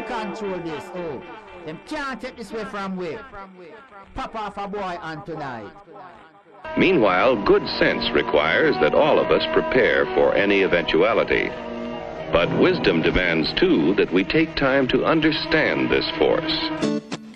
control this. Oh, them can't take this way from we. Pop off a boy on tonight. Meanwhile, good sense requires that all of us prepare for any eventuality. But wisdom demands, too, that we take time to understand this force.